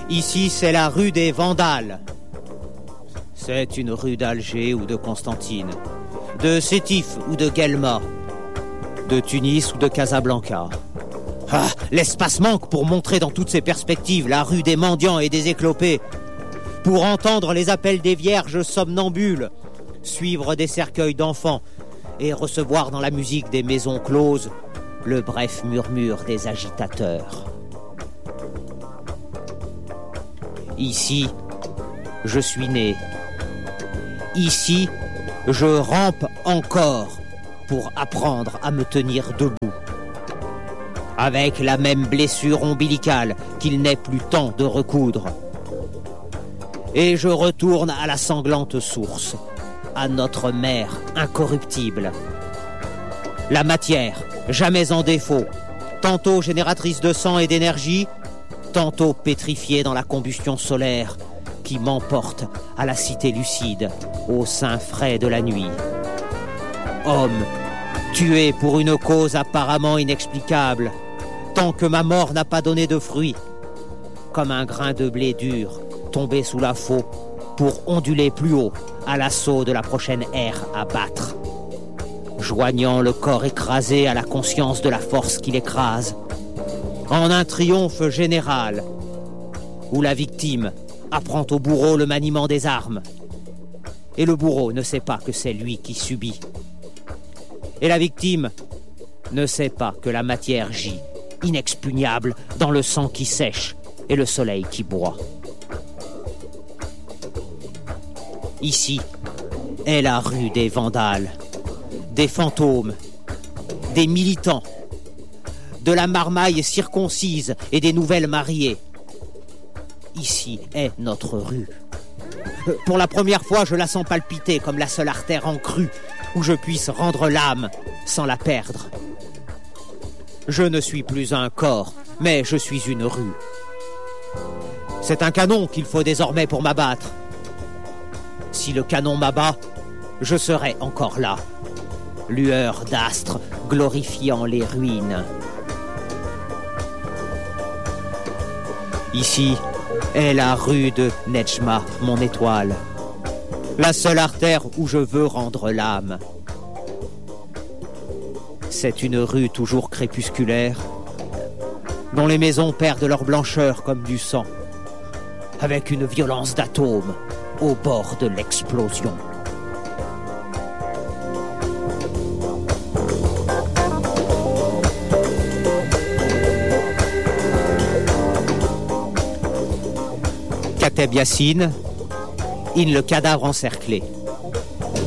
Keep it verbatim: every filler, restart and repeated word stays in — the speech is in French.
Ici, c'est la rue des Vandales. C'est une rue d'Alger ou de Constantine, de Sétif ou de Guelma, de Tunis ou de Casablanca. Ah, l'espace manque pour montrer dans toutes ses perspectives la rue des mendiants et des éclopés, pour entendre les appels des vierges somnambules, suivre des cercueils d'enfants et recevoir dans la musique des maisons closes le bref murmure des agitateurs. Ici, je suis né. Ici, je rampe encore pour apprendre à me tenir debout. Avec la même blessure ombilicale qu'il n'est plus temps de recoudre. Et je retourne à la sanglante source, à notre mère incorruptible. La matière, jamais en défaut, tantôt génératrice de sang et d'énergie, tantôt pétrifiée dans la combustion solaire qui m'emporte à la cité lucide, au sein frais de la nuit. Homme, tué pour une cause apparemment inexplicable, tant que ma mort n'a pas donné de fruits, comme un grain de blé dur tombé sous la faux pour onduler plus haut à l'assaut de la prochaine ère à battre, joignant le corps écrasé à la conscience de la force qui l'écrase, en un triomphe général, où la victime apprend au bourreau le maniement des armes, et le bourreau ne sait pas que c'est lui qui subit, et la victime ne sait pas que la matière gît, inexpugnable, dans le sang qui sèche et le soleil qui broie. Ici est la rue des Vandales, des fantômes, des militants, de la marmaille circoncise et des nouvelles mariées. Ici est notre rue. Pour la première fois, je la sens palpiter comme la seule artère en crue où je puisse rendre l'âme sans la perdre. Je ne suis plus un corps, mais je suis une rue. C'est un canon qu'il faut désormais pour m'abattre. Si le canon m'abat, je serai encore là. Lueur d'astre glorifiant les ruines. Ici est la rue de Nedjma, mon étoile. La seule artère où je veux rendre l'âme. C'est une rue toujours crépusculaire, dont les maisons perdent leur blancheur comme du sang, avec une violence d'atome au bord de l'explosion. Kateb Yassine, in le cadavre encerclé.